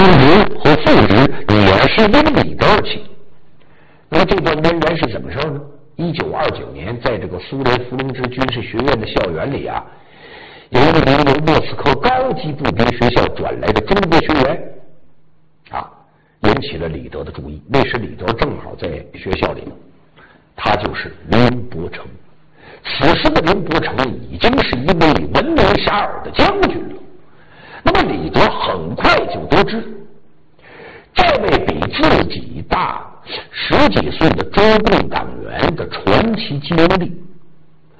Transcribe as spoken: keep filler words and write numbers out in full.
侄和父侄也是因李德而起。那么这段渊源是怎么事呢？一九二九年，在这个苏联伏龙芝军事学院的校园里啊，有一名由莫斯科高级步兵学校转来的中国学员啊，引起了李德的注意。那时李德正好在学校里，他就是林伯承。此时的林伯承已经是一位闻名遐迩的将军了。那么李德很快就得知，这位比自己大十几岁的中共党员的传奇经历